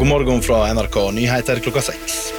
God morgen fra NRK Nyheter klokka 6.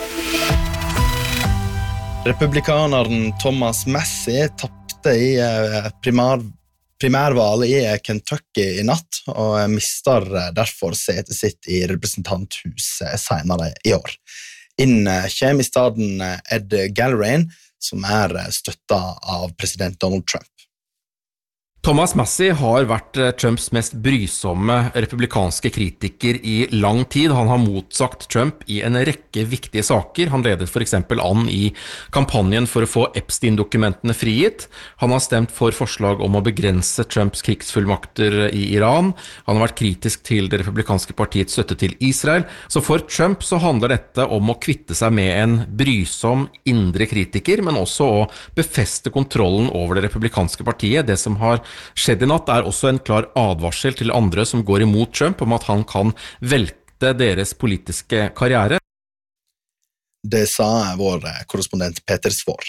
Republikaneren Thomas Massie tappte i primærvalget i Kentucky i natt, og mister derfor setet sitt i representanthuset senere i år. Inn kommer i staden Ed Gallerain, som støttet av president Donald Trump. Thomas Massie har vært Trumps mest brysomme republikanske kritiker i lang tid. Han har motsagt Trump i en rekke viktige saker. Han ledet for eksempel an i kampanjen for å få Epstein-dokumentene frigitt. Han har stemt for forslag om å begrense Trumps krigsfullmakter i Iran. Han har vært kritisk til det republikanske partiets støtte til Israel. Så for Trump så handler dette om å kvitte seg med en brysom indre kritiker, men også å befeste kontrollen over det republikanske partiet. Det som har skjedd i natt også en klar advarsel til andre som går imot Trump om at han kan velte deres politiske karriere. Det sa vår korrespondent Peter Svår.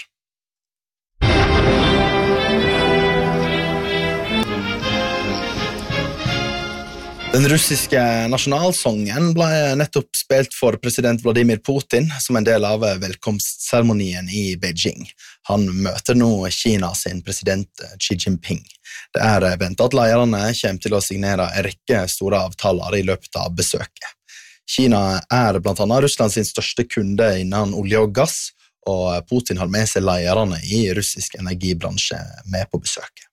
Den russiske nasjonalsongen ble nettopp spilt for president Vladimir Putin som en del av velkomstseremonien i Beijing. Han møter nå Kina sin president Xi Jinping. Det ventet at lederne kommer til å signere en rekke store avtaler i løpet av besøket. Kina blant annet Russland sin største kunde innen olje og gass, og Putin har med seg lederne i russisk energibransje med på besøket.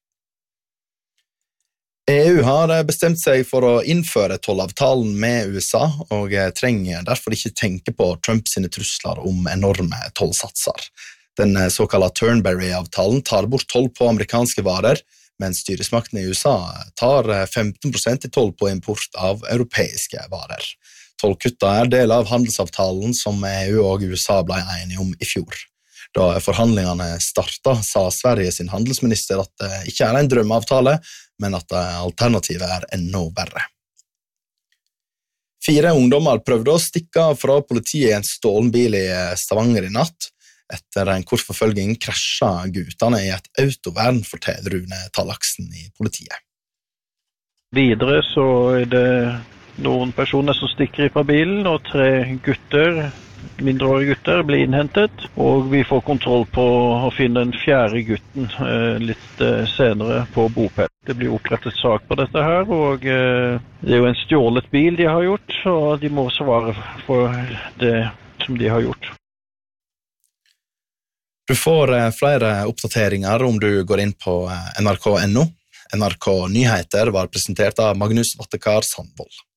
EU har bestemt seg for å innføre tollavtalen med USA, og trenger derfor ikke tenke på Trump sine trusler om enorme tollsatser. Den såkalte Turnberry-avtalen tar bort toll på amerikanske varer, mens styresmaktene i USA tar 15% i toll på import av europeiske varer. Tollkutta del av handelsavtalen som EU og USA ble enige om i fjor. Da forhandlingene startet, sa Sverige sin handelsminister at det ikke en drømmeavtale, men at alternativet enda verre. 4 ungdommer prøvde å stikke av fra politiet i en stålen bil i Stavanger i natt. Etter en kort forfølging krasjet guttene i et autovern, forteller Rune Tallaksen i politiet. Videre så det noen personer som stikker fra bilen, og 3 gutter, mindreårige gutter, blir innhentet, og vi får kontroll på å finne den 4. gutten litt senere på bopel. Det blir opprettet sak på dette her, og det jo en stjålet bil de har gjort, og de må svare for det som de har gjort. Du får flere oppdateringer om du går inn på nrk.no. NRK Nyheter var presentert av Magnus Vattekar Sandvold.